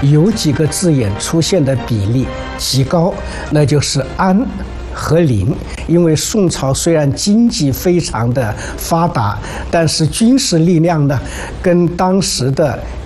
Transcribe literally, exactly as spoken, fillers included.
有几个字眼出现的比例极高，那就是安和林。因为宋朝虽然经济非常的发达，但是军事力量呢，跟当时的